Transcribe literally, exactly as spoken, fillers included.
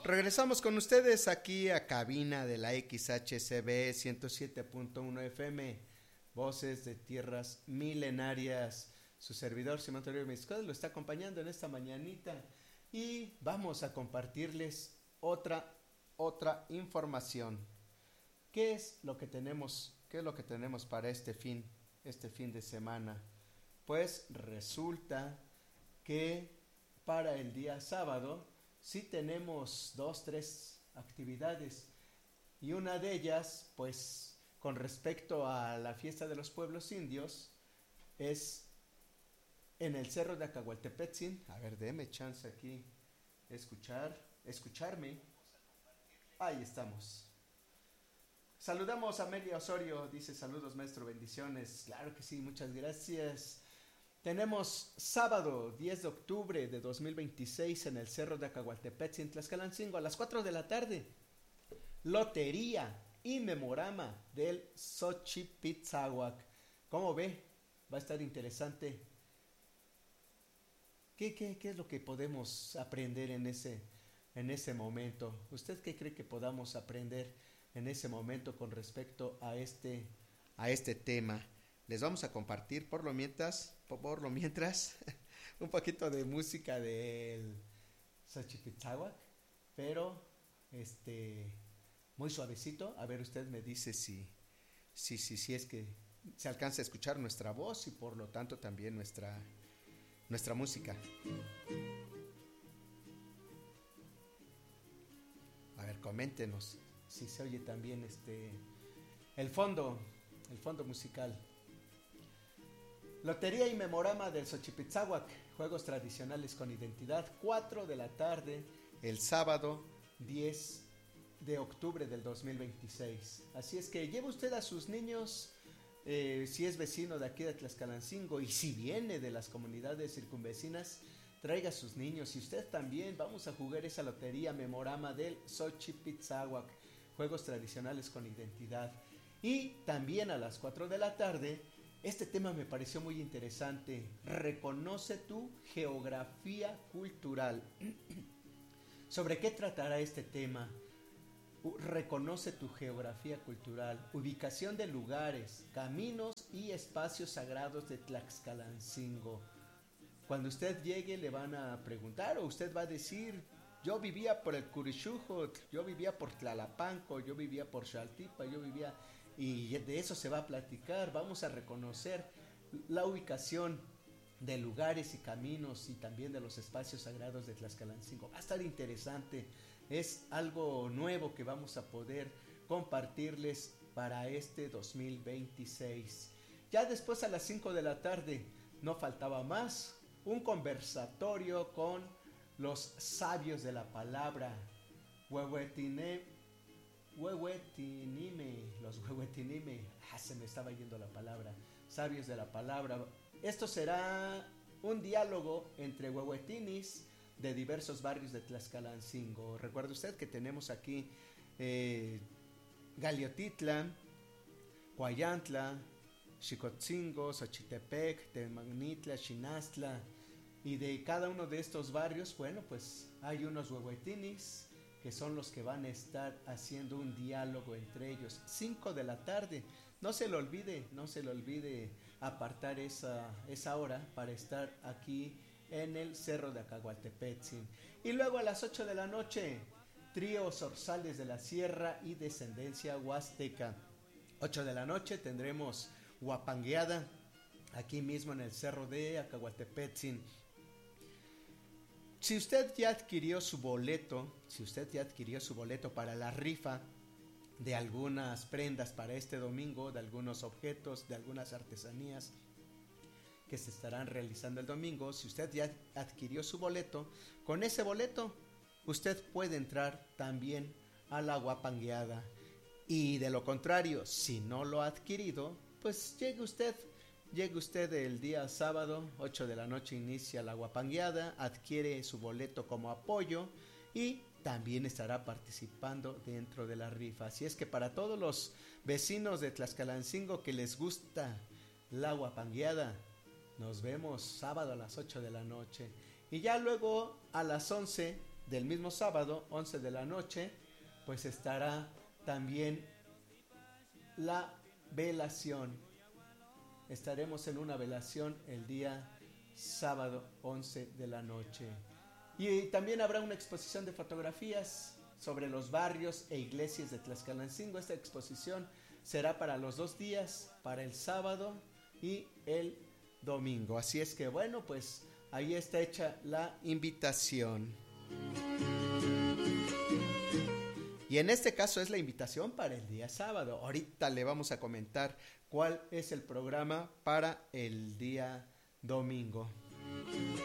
Regresamos con ustedes aquí a cabina de la X H C B ciento siete punto uno F M, Voces de Tierras Milenarias. Su servidor Simón Toribio Mixcoatl lo está acompañando en esta mañanita y vamos a compartirles otra, otra información. ¿Qué es lo que tenemos, qué es lo que tenemos para este fin, este fin de semana? Pues resulta que para el día sábado sí tenemos dos, tres actividades y una de ellas, pues con respecto a la fiesta de los pueblos indios, es en el cerro de Acahualtepetzin. A ver, déme chance aquí, escuchar, escucharme. Ahí estamos. Saludamos a Amelia Osorio, dice saludos maestro, bendiciones. Claro que sí, muchas gracias. Tenemos sábado diez de octubre de dos mil veintiséis en el cerro de Acahualtepetzin, Tlaxcalancingo, a las cuatro de la tarde. Lotería y memorama del Xochipitzahuac. ¿Cómo ve? Va a estar interesante. ¿Qué, qué, qué es lo que podemos aprender en ese, en ese momento? ¿Usted qué cree que podamos aprender en ese momento con respecto a este, a este tema? Les vamos a compartir por lo mientras, por lo mientras un poquito de música del Xochipitzahuac, pero este muy suavecito. A ver, usted me dice si, si, si, si es que se alcanza a escuchar nuestra voz y por lo tanto también nuestra, nuestra música. A ver, coméntenos si se oye también este el fondo, el fondo musical. Lotería y memorama del Xochipitzahuac, juegos tradicionales con identidad, cuatro de la tarde, el sábado diez de octubre del dos mil veintiséis. Así es que lleve usted a sus niños, eh, si es vecino de aquí de Tlaxcalancingo y si viene de las comunidades circunvecinas, traiga a sus niños y usted también. Vamos a jugar esa lotería memorama del Xochipitzahuac, juegos tradicionales con identidad. Y también a las cuatro de la tarde, este tema me pareció muy interesante. Reconoce tu geografía cultural. ¿Sobre qué tratará este tema? Reconoce tu geografía cultural. Ubicación de lugares, caminos y espacios sagrados de Tlaxcalancingo. Cuando usted llegue le van a preguntar o usted va a decir: yo vivía por el Curixujut, yo vivía por Tlalapanco, yo vivía por Xaltipa, yo vivía... Y de eso se va a platicar. Vamos a reconocer la ubicación de lugares y caminos y también de los espacios sagrados de Tlaxcalancingo. Va a estar interesante. Es algo nuevo que vamos a poder compartirles para este dos mil veintiséis. Ya después a las cinco de la tarde, no faltaba más, un conversatorio con los sabios de la palabra. Huehuetine Huehuetinime, los Huehuetinime, ah, se me estaba yendo la palabra, sabios de la palabra. Esto será un diálogo entre huehuetinis de diversos barrios de Tlaxcalancingo. Recuerde usted que tenemos aquí eh, Galiotitla, Coayantla, Xicotzingo, Xochitepec, Temagnitla, Xinastla, y de cada uno de estos barrios, bueno, pues hay unos huehuetinis que son los que van a estar haciendo un diálogo entre ellos. cinco de la tarde, no se le olvide, no se le olvide apartar esa, esa hora para estar aquí en el cerro de Acahualtepetzin. Y luego a las ocho de la noche, trío Zorzales de la Sierra y descendencia huasteca. ocho de la noche tendremos huapangueada aquí mismo en el cerro de Acahualtepetzin. Si usted ya adquirió su boleto, si usted ya adquirió su boleto para la rifa de algunas prendas para este domingo, de algunos objetos, de algunas artesanías que se estarán realizando el domingo, si usted ya adquirió su boleto, con ese boleto usted puede entrar también a la huapangueada. Y de lo contrario, si no lo ha adquirido, pues llegue usted Llegue usted el día sábado, ocho de la noche inicia la huapangueada, adquiere su boleto como apoyo y también estará participando dentro de la rifa. Así es que para todos los vecinos de Tlaxcalancingo que les gusta la huapangueada, nos vemos sábado a las ocho de la noche. Y ya luego a las once del mismo sábado, once de la noche, pues estará también la velación. Estaremos en una velación el día sábado once de la noche. Y también habrá una exposición de fotografías sobre los barrios e iglesias de Tlaxcalancingo. Esta exposición será para los dos días, para el sábado y el domingo. Así es que bueno, pues ahí está hecha la invitación. Y en este caso es la invitación para el día sábado. Ahorita le vamos a comentar cuál es el programa para el día domingo.